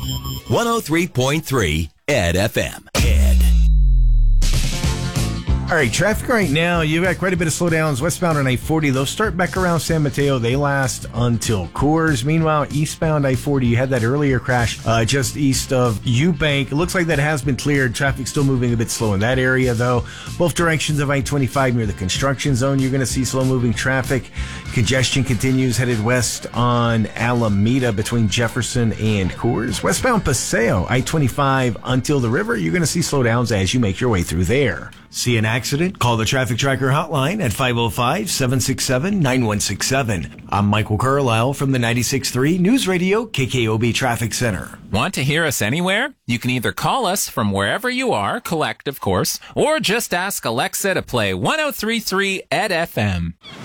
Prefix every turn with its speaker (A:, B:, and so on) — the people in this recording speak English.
A: 103.3 Ed FM.
B: All right, traffic right now, you've got quite a bit of slowdowns westbound on I-40. They'll start back around San Mateo. They last until Coors. Meanwhile, eastbound I-40, you had that earlier crash just east of Eubank. It looks like that has been cleared. Traffic still moving a bit slow in that area, though. Both directions of I-25 near the construction zone, you're going to see slow-moving traffic. Congestion continues headed west on Alameda between Jefferson and Coors. Westbound Paseo, I-25 until the river, you're going to see slowdowns as you make your way through there. See an accident? Call the Traffic Tracker hotline at 505-767-9167. I'm Michael Carlisle from the 96.3 News Radio KKOB Traffic Center.
C: Want to hear us anywhere? You can either call us from wherever you are, collect of course, or just ask Alexa to play 103.3 Ed FM.